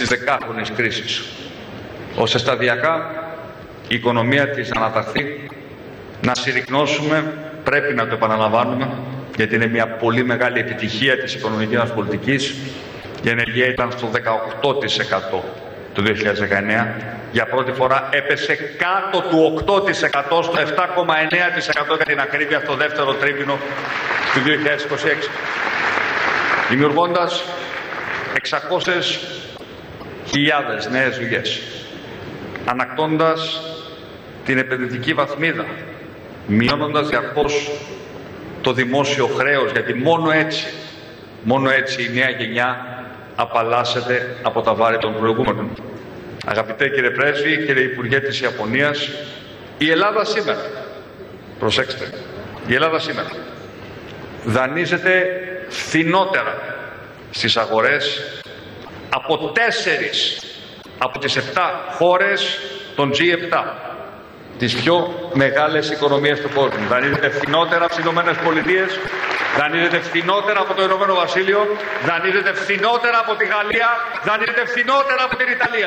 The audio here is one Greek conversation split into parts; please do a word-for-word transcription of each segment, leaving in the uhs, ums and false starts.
της δεκάχρονης κρίσης, ώστε σταδιακά η οικονομία της να αναταχθεί, να συρρικνώσουμε, πρέπει να το επαναλαμβάνουμε, γιατί είναι μια πολύ μεγάλη επιτυχία της οικονομικής μας πολιτικής. Η ενεργεία ήταν στο δεκαοκτώ τοις εκατό το δύο χιλιάδες δεκαεννέα. Για πρώτη φορά έπεσε κάτω του οκτώ τοις εκατό, στο επτά κόμμα εννέα τοις εκατό για την ακρίβεια, στο δεύτερο τρίμηνο του δύο χιλιάδες είκοσι έξι. Δημιουργώντας εξακόσιες χιλιάδες νέες δουλειές, ανακτώντας την επενδυτική βαθμίδα, μειώνοντας διαρκώς το δημόσιο χρέος, γιατί μόνο έτσι, μόνο έτσι η νέα γενιά απαλλάσσεται από τα βάρη των προηγούμενων. Αγαπητέ κύριε Πρέσβη, κύριε Υπουργέ της Ιαπωνίας, η Ελλάδα σήμερα, προσέξτε, η Ελλάδα σήμερα δανείζεται φθηνότερα στις αγορές από τέσσερις από τις επτά χώρες των τζι επτά, τις πιο μεγάλες οικονομίες του κόσμου. Δανείζεται φθηνότερα από τις Ηνωμένες Πολιτείες, δανείζεται φθηνότερα από το Ηνωμένο Βασίλειο, δανείζεται φθηνότερα από τη Γαλλία, δανείζεται φθηνότερα από την Ιταλία.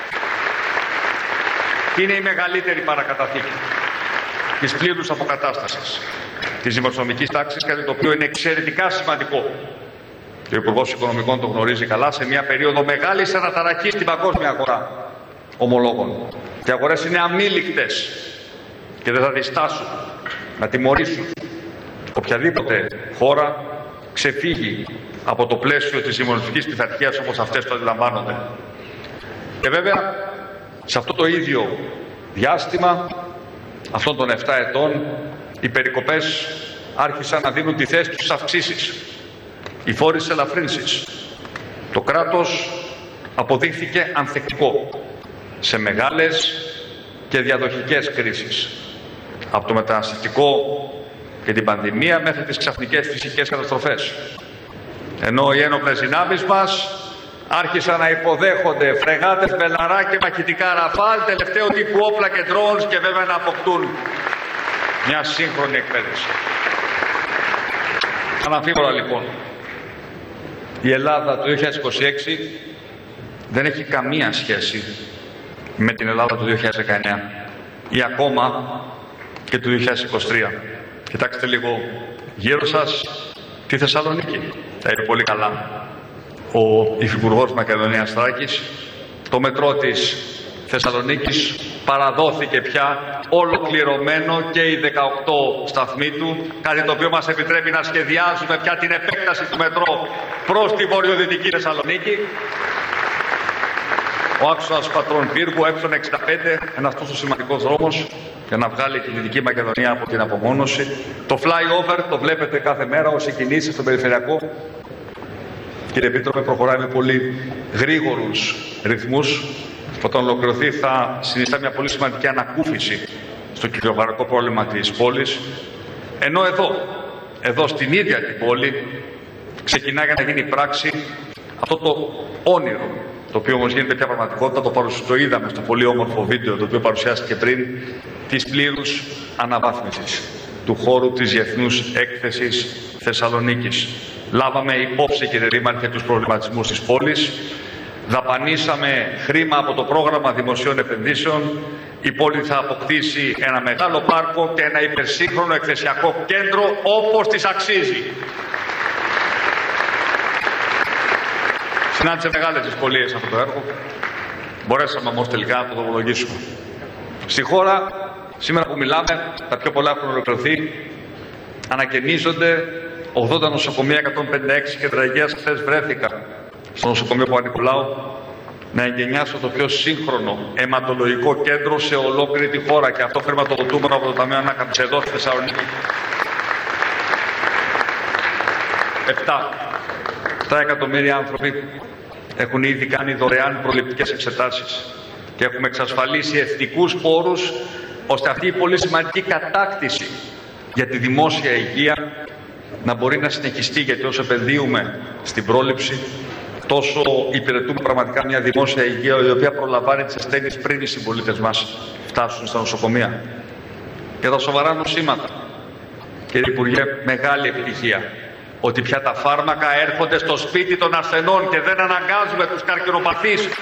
Και είναι η μεγαλύτερη παρακαταθήκη της πλήρους αποκατάστασης της δημοσιονομικής τάξης, κάτι το οποίο είναι εξαιρετικά σημαντικό. Και ο Υπουργός Οικονομικών το γνωρίζει καλά, σε μια περίοδο μεγάλης αναταραχής στην παγκόσμια αγορά ομολόγων. Και οι αγορές είναι αμήλικτες και δεν θα διστάσουν να τιμωρήσουν οποιαδήποτε χώρα ξεφύγει από το πλαίσιο της δημοσιονομικής πειθαρχίας όπως αυτές το αντιλαμβάνονται. Και βέβαια, σε αυτό το ίδιο διάστημα, αυτών των επτά ετών, οι περικοπές άρχισαν να δίνουν τη θέση τους στις αυξήσεις. Οι φόροι της ελαφρύνσης. Το κράτος αποδείχθηκε ανθεκτικό σε μεγάλες και διαδοχικές κρίσεις. Από το μεταναστευτικό και την πανδημία μέχρι τις ξαφνικές φυσικές καταστροφές. Ενώ οι ένοπλες δυνάμεις μας άρχισαν να υποδέχονται φρεγάτες, μπελαρά και μαχητικά ραφάλ, τελευταίο τύπου όπλα και drones, και βέβαια να αποκτούν μια σύγχρονη εκπαίδευση. Αναμφίβολα λοιπόν, η Ελλάδα το δύο χιλιάδες είκοσι έξι δεν έχει καμία σχέση με την Ελλάδα του δύο χιλιάδες δεκαεννέα ή ακόμα και του δύο χιλιάδες είκοσι τρία. Κοιτάξτε λίγο γύρω σας τη Θεσσαλονίκη. Θα είναι πολύ καλά ο Υφυπουργός Μακεδονίας Θράκης. Το μετρό της Θεσσαλονίκης παραδόθηκε πια ολοκληρωμένο και οι δεκαοκτώ σταθμοί του, κάτι το οποίο μας επιτρέπει να σχεδιάζουμε πια την επέκταση του μετρό προς τη βορειοδυτική Θεσσαλονίκη. Ο άξονας Πατρών Πύργου, έψον εξήντα πέντε, ένας τόσο σημαντικός δρόμος για να βγάλει τη Δυτική Μακεδονία από την απομόνωση. Το flyover το βλέπετε κάθε μέρα, όσοι κινήσεις στο περιφερειακό. Κύριε Επίτροπε, προχωράει με πολύ γρήγορους ρυθμούς. Όταν ολοκληρωθεί θα συνιστά μια πολύ σημαντική ανακούφιση στο κυκλοφοριακό πρόβλημα της πόλης. Ενώ εδώ, εδώ στην ίδια την πόλη, ξεκινά για να γίνει πράξη αυτό το όνειρο, το οποίο όμως γίνεται πια πραγματικότητα, το, παρουσ... το είδαμε στο πολύ όμορφο βίντεο το οποίο παρουσιάστηκε πριν, της πλήρους αναβάθμισης του χώρου της Διεθνούς Έκθεσης Θεσσαλονίκης. Λάβαμε υπόψη, κύριε Δήμαρχε, τους προβληματισμούς της πόλης. Δαπανίσαμε χρήμα από το πρόγραμμα δημοσίων επενδύσεων. Η πόλη θα αποκτήσει ένα μεγάλο πάρκο και ένα υπερσύγχρονο εκθεσιακό κέντρο όπως της αξίζει. Συνάντησε μεγάλες δυσκολίες αυτό το έργο. Μπορέσαμε όμως τελικά να το δομολογήσουμε. Στη χώρα, σήμερα που μιλάμε, τα πιο πολλά έχουν ολοκληρωθεί. Ανακαινίζονται ογδόντα νοσοκομεία, εκατόν πενήντα έξι κέντρα υγείας. Χθες βρέθηκα στο νοσοκομείο Παπα-Νικολάου να εγκαινιάσω το πιο σύγχρονο αιματολογικό κέντρο σε ολόκληρη τη χώρα, και αυτό χρηματοδοτούμενο από το Ταμείο Ανάκαμψης εδώ στη Θεσσαλονίκη. Επτά. Επτά εκατομμύρια άνθρωποι έχουν ήδη κάνει δωρεάν προληπτικές εξετάσεις και έχουμε εξασφαλίσει ευτικούς πόρους ώστε αυτή η πολύ σημαντική κατάκτηση για τη δημόσια υγεία να μπορεί να συνεχιστεί, γιατί όσο επενδύουμε στην πρόληψη, τόσο υπηρετούμε πραγματικά μια δημόσια υγεία η οποία προλαμβάνει τις ασθένειες πριν οι συμπολίτες μας φτάσουν στα νοσοκομεία. Και τα σοβαρά νοσήματα, κύριε Υπουργέ, μεγάλη επιτυχία ότι πια τα φάρμακα έρχονται στο σπίτι των ασθενών και δεν αναγκάζουμε τους καρκινοπαθείς